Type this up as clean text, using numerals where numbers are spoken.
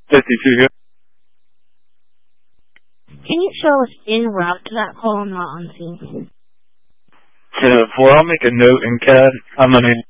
52 here. Can you show us en route to that call? I'm not on scene. 10-4, I'll make a note in CAD. I'm unable